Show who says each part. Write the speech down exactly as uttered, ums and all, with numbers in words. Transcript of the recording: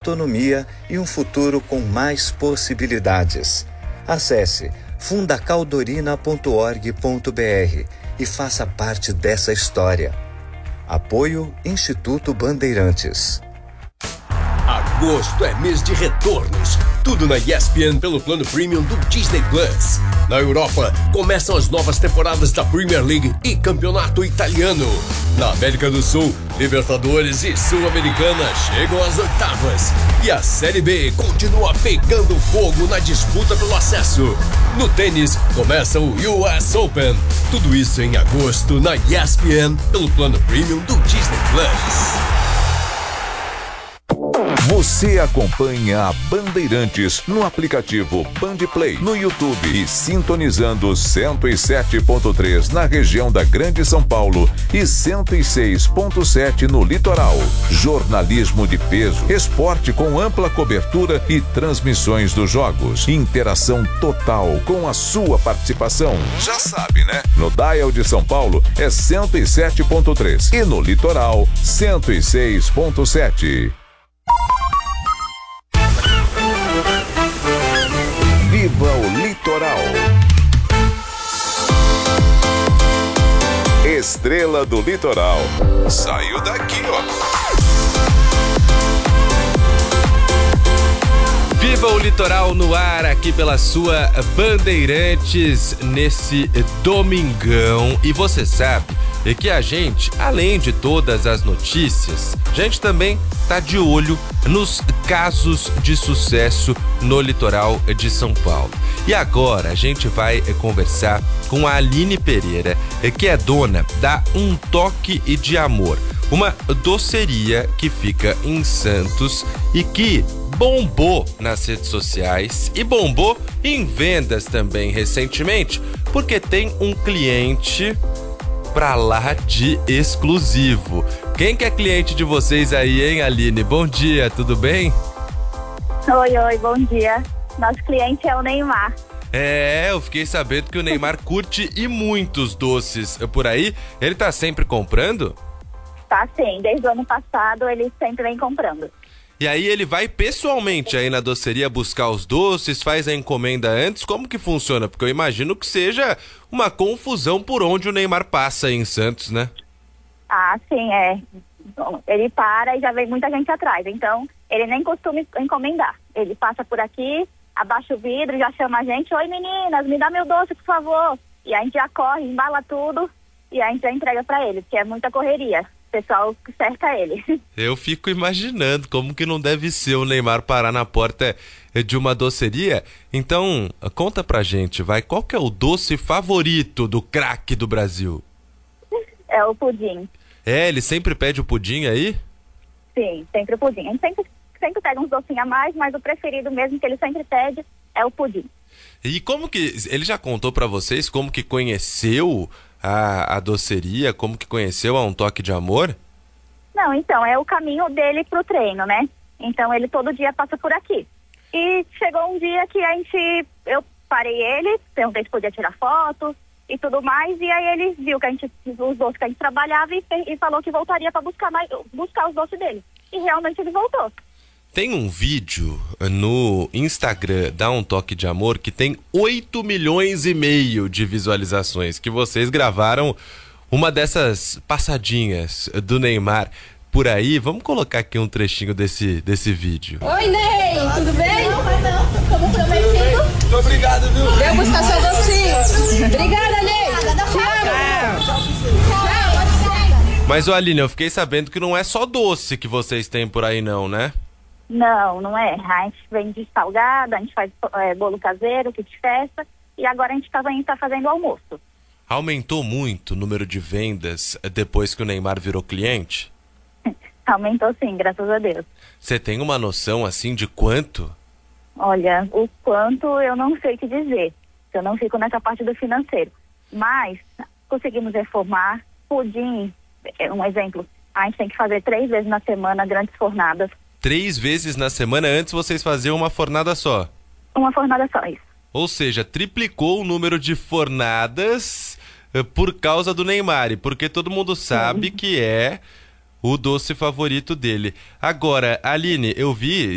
Speaker 1: autonomia e um futuro com mais possibilidades. Acesse funda caldorina ponto org ponto br e faça parte dessa história. Apoio Instituto Bandeirantes.
Speaker 2: Agosto é mês de retornos. Tudo na E S P N pelo plano premium do Disney Plus. Na Europa, começam as novas temporadas da Premier League e Campeonato Italiano. Na América do Sul, Libertadores e Sul-Americana chegam às oitavas. E a Série B continua pegando fogo na disputa pelo acesso. No tênis, começa o U S Open. Tudo isso em agosto na E S P N pelo plano premium do Disney Plus.
Speaker 3: Você acompanha a Bandeirantes no aplicativo Bandplay, no YouTube e sintonizando cento e sete ponto três na região da Grande São Paulo e cento e seis ponto sete no litoral. Jornalismo de peso, esporte com ampla cobertura e transmissões dos jogos. Interação total com a sua participação. Já sabe, né? No Dial de São Paulo é cento e sete ponto três e no litoral cento e seis ponto sete. Viva o Litoral. Estrela do Litoral. Saiu daqui, ó.
Speaker 4: Viva o Litoral no ar aqui pela sua Bandeirantes nesse domingão. E você sabe que a gente, além de todas as notícias, a gente também tá de olho nos casos de sucesso no litoral de São Paulo. E agora a gente vai conversar com a Aline Pereira, que é dona da Um Toque de Amor, uma doceria que fica em Santos e que bombou nas redes sociais e bombou em vendas também recentemente, porque tem um cliente pra lá de exclusivo. Quem que é cliente de vocês aí, hein, Aline? Bom dia, tudo bem?
Speaker 5: Oi, oi, bom dia. Nosso cliente é o Neymar.
Speaker 4: É, eu fiquei sabendo que o Neymar curte e muitos doces por aí. Ele tá sempre comprando?
Speaker 5: Tá sim, desde o ano passado ele sempre vem comprando.
Speaker 4: E aí ele vai pessoalmente aí na doceria buscar os doces, faz a encomenda antes? Como que funciona? Porque eu imagino que seja uma confusão por onde o Neymar passa aí em Santos, né?
Speaker 5: Ah, sim, é. Ele para e já vem muita gente atrás, então ele nem costuma encomendar. Ele passa por aqui, abaixa o vidro, já chama a gente: oi meninas, me dá meu doce, por favor. E a gente já corre, embala tudo e a gente já entrega pra ele, porque é muita correria. O pessoal cerca ele.
Speaker 4: Eu fico imaginando como que não deve ser o Neymar parar na porta de uma doceria. Então, conta pra gente, vai, qual que é o doce favorito do craque do Brasil?
Speaker 5: É o pudim.
Speaker 4: É, ele sempre pede o pudim aí?
Speaker 5: Sim, sempre o pudim. A gente sempre, sempre pega uns docinhos a mais, mas o preferido mesmo que ele sempre pede é o pudim.
Speaker 4: E como que, ele já contou pra vocês como que conheceu A, a doceria, como que conheceu a Um Toque de Amor?
Speaker 5: Não, então, é o caminho dele pro treino, né? Então ele todo dia passa por aqui. E chegou um dia que a gente, eu parei ele, perguntei se podia tirar foto e tudo mais, e aí ele viu que a gente, os doces que a gente trabalhava e, e falou que voltaria para buscar, mais, buscar os doces dele. E realmente ele voltou.
Speaker 4: Tem um vídeo no Instagram da Um Toque de Amor que tem oito milhões e meio de visualizações, que vocês gravaram uma dessas passadinhas do Neymar por aí. Vamos colocar aqui um trechinho desse, desse vídeo.
Speaker 6: Oi, Ney, tudo bem? Como prometido?
Speaker 2: Muito obrigado, viu?
Speaker 6: Deu buscar seu docinho. Obrigada, Ney. Tchau.
Speaker 4: Mas, ô Aline, eu fiquei sabendo que não é só doce que vocês têm por aí não, né?
Speaker 5: Não, não é. A gente vende salgado, a gente faz é, bolo caseiro, kit de festa, e agora a gente tá, tá fazendo almoço.
Speaker 4: Aumentou muito o número de vendas depois que o Neymar virou cliente?
Speaker 5: Aumentou sim, graças a Deus.
Speaker 4: Você tem uma noção, assim, de quanto?
Speaker 5: Olha, o quanto eu não sei te dizer. Eu não fico nessa parte do financeiro. Mas conseguimos reformar. Pudim, um exemplo, a gente tem que fazer três vezes na semana grandes fornadas.
Speaker 4: Três vezes na semana, antes vocês faziam uma fornada só?
Speaker 5: Uma fornada só, isso.
Speaker 4: Ou seja, triplicou o número de fornadas uh, por causa do Neymar, porque todo mundo sabe Sim. que é o doce favorito dele. Agora, Aline, eu vi